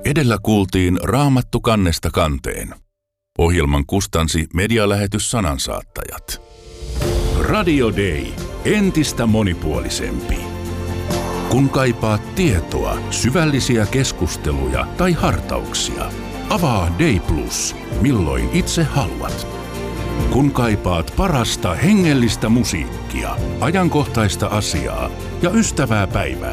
Edellä kuultiin Raamattu kannesta kanteen. Ohjelman kustansi medialähetys Sanansaattajat. Radio Day. Entistä monipuolisempi. Kun kaipaat tietoa, syvällisiä keskusteluja tai hartauksia, avaa Day Plus, milloin itse haluat. Kun kaipaat parasta hengellistä musiikkia, ajankohtaista asiaa ja ystävää päivää,